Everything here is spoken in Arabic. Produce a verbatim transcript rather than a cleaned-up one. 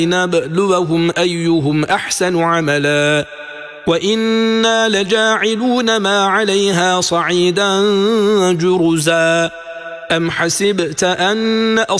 لنبلوهم أيهم أحسن عملا وإنا لجاعلون ما عليها صعيدا جرزا أم حسبت أن أصحاب